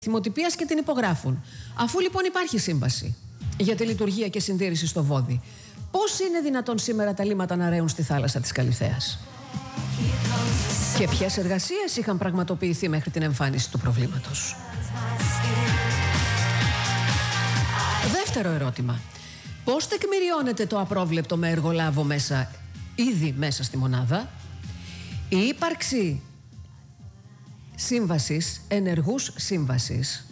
θυμοτυπίας και την υπογράφουν. Αφού λοιπόν υπάρχει σύμβαση για τη λειτουργία και συντήρηση στο Βόδι, πώς είναι δυνατόν σήμερα τα λίμματα να ρέουν στη θάλασσα της Καλιθέας? Και ποιες εργασίες είχαν πραγματοποιηθεί μέχρι την εμφάνιση του προβλήματος? Δεύτερο ερώτημα. Πώς τεκμηριώνεται το απρόβλεπτο με εργολάβο ήδη μέσα στη μονάδα? Η ύπαρξη σύμβασης, ενεργούς σύμβασης,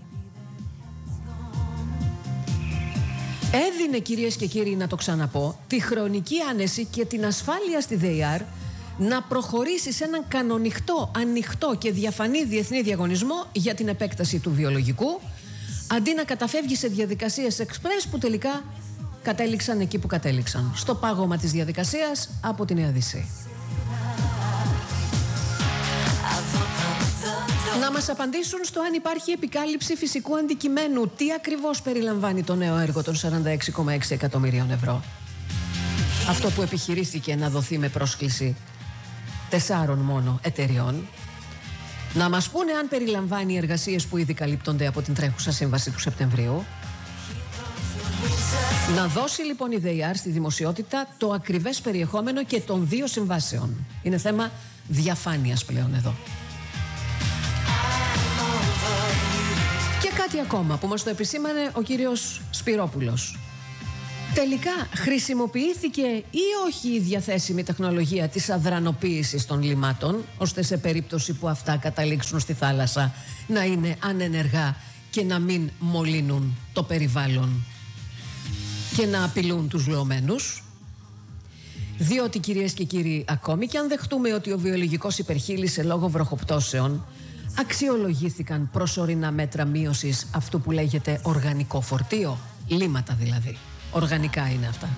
έδινε, κυρίες και κύριοι, να το ξαναπώ, τη χρονική άνεση και την ασφάλεια στη ΔΕΙΑΡ να προχωρήσει σε έναν ανοιχτό και διαφανή διεθνή διαγωνισμό για την επέκταση του βιολογικού, αντί να καταφεύγει σε διαδικασίες εξπρές που τελικά κατέληξαν εκεί που κατέληξαν, στο πάγωμα της διαδικασίας από την ΕΑΔΙΣΗ. Να μας απαντήσουν στο αν υπάρχει επικάλυψη φυσικού αντικειμένου. Τι ακριβώς περιλαμβάνει το νέο έργο των 46,6 εκατομμυρίων ευρώ? Αυτό που επιχειρήθηκε να δοθεί με πρόσκληση 4 μόνο εταιριών. Να μας πούνε αν περιλαμβάνει εργασίες που ήδη καλύπτονται από την τρέχουσα σύμβαση του Σεπτεμβρίου. Να δώσει λοιπόν η ΔΕΙΑΡ στη δημοσιότητα το ακριβές περιεχόμενο και των 2 συμβάσεων. Είναι θέμα διαφάνειας πλέον εδώ. Και κάτι ακόμα που μας το επισήμανε ο κύριος Σπυρόπουλος. Τελικά χρησιμοποιήθηκε ή όχι η διαθέσιμη τεχνολογία της αδρανοποίησης των λιμάτων, ώστε σε περίπτωση που αυτά καταλήξουν στη θάλασσα να είναι ανενεργά και να μην μολύνουν το περιβάλλον και να απειλούν τους λεωμένους? Διότι, κυρίες και κύριοι, ακόμη και αν δεχτούμε ότι ο βιολογικός υπερχείλησε λόγω βροχοπτώσεων, αξιολογήθηκαν προσωρινά μέτρα μείωσης αυτού που λέγεται οργανικό φορτίο, λίματα δηλαδή. Οργανικά είναι αυτά.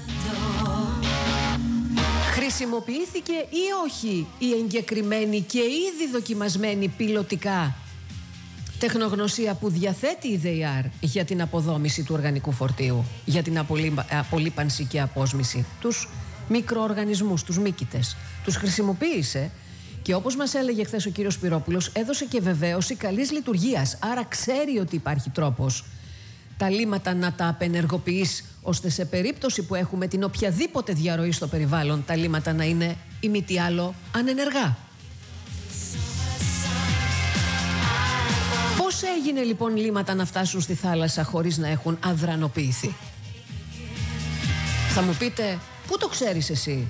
Χρησιμοποιήθηκε ή όχι η εγκεκριμένη και ήδη δοκιμασμένη πιλωτικά τεχνογνωσία που διαθέτει η ΔΕΙΑΡ για την αποδόμηση του οργανικού φορτίου, για την απολύπανση και απόσμηση? Τους μικροοργανισμούς, τους μύκητες, τους χρησιμοποίησε και, όπως μας έλεγε χθες ο κύριος Σπυρόπουλος, έδωσε και βεβαίωση καλής λειτουργίας. Άρα ξέρει ότι υπάρχει τρόπος τα λίματα να τα απενεργοποιείς, ώστε σε περίπτωση που έχουμε την οποιαδήποτε διαρροή στο περιβάλλον, τα λίματα να είναι ή μη τι άλλο ανενεργά. Πώς έγινε λοιπόν λίματα να φτάσουν στη θάλασσα χωρίς να έχουν αδρανοποιηθεί? Θα μου πείτε, πού το ξέρεις εσύ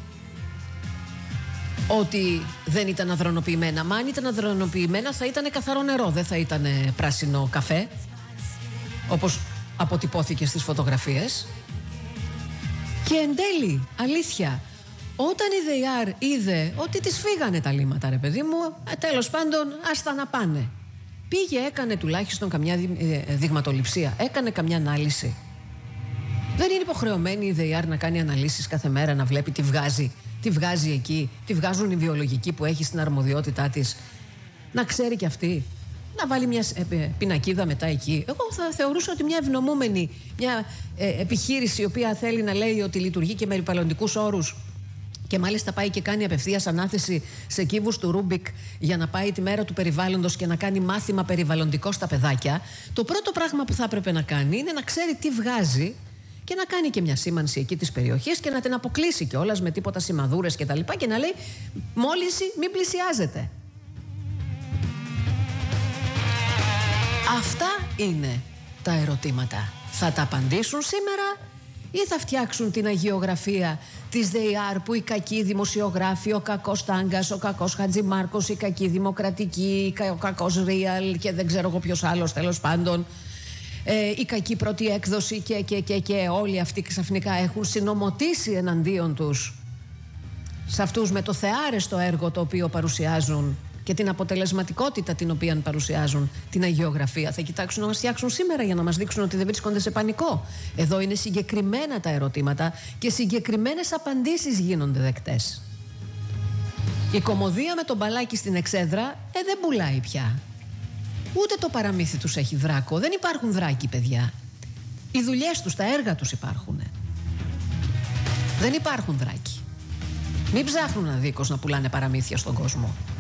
ότι δεν ήταν αδρανοποιημένα? Μα αν ήταν αδρανοποιημένα θα ήταν καθαρό νερό, δεν θα ήταν πράσινο καφέ, όπως αποτυπώθηκε στις φωτογραφίες. Και εν τέλει, αλήθεια, όταν η ΔΕΙΑΡ είδε ότι τις φύγανε τα λίματα, ρε παιδί μου, τέλος πάντων άστα να πάνε, πήγε, έκανε τουλάχιστον καμιά δειγματοληψία, έκανε καμιά ανάλυση? Δεν είναι υποχρεωμένη η ΔΕΙΑΡ να κάνει αναλύσεις κάθε μέρα, να βλέπει τι βγάζει εκεί, τι βγάζουν οι βιολογικοί που έχει στην αρμοδιότητά της? Να ξέρει κι αυτή, να βάλει μια πινακίδα μετά εκεί. Εγώ θα θεωρούσα ότι μια ευνομούμενη, μια επιχείρηση η οποία θέλει να λέει ότι λειτουργεί και με περιβαλλοντικούς όρους, και μάλιστα πάει και κάνει απευθείας ανάθεση σε κύβους του Ρούμπικ για να πάει τη μέρα του περιβάλλοντος και να κάνει μάθημα περιβαλλοντικό στα παιδάκια, το πρώτο πράγμα που θα έπρεπε να κάνει είναι να ξέρει τι βγάζει και να κάνει και μια σήμανση εκεί της περιοχής και να την αποκλείσει κιόλας με τίποτα σημαδούρες και τα λοιπά, και να λέει μόλυνση μην πλησιάζετε. Αυτά είναι τα ερωτήματα. Θα τα απαντήσουν σήμερα ή θα φτιάξουν την αγιογραφία της ΔΕΙΑΡ που οι κακοί δημοσιογράφοι, ο κακός Τάγκας, ο κακός Χατζημάρκος, η κακή Δημοκρατική, ο κακός Ρίαλ και δεν ξέρω εγώ ποιος άλλος, τέλος πάντων, η κακή πρώτη έκδοση και όλοι αυτοί ξαφνικά έχουν συνομωτήσει εναντίον τους σε αυτούς με το θεάρεστο έργο το οποίο παρουσιάζουν και την αποτελεσματικότητα την οποία παρουσιάζουν, την αγιογραφία? Θα κοιτάξουν να μας φτιάξουν σήμερα για να μας δείξουν ότι δεν βρίσκονται σε πανικό? Εδώ είναι συγκεκριμένα τα ερωτήματα και συγκεκριμένες απαντήσεις γίνονται δεκτές. Η κωμωδία με τον μπαλάκι στην εξέδρα δεν πουλάει πια. Ούτε το παραμύθι τους έχει δράκο. Δεν υπάρχουν δράκοι, παιδιά. Οι δουλειές τους, τα έργα τους υπάρχουν. Δεν υπάρχουν δράκοι. Μην ψάχνουν αδίκως να πουλάνε παραμύθια στον κόσμο.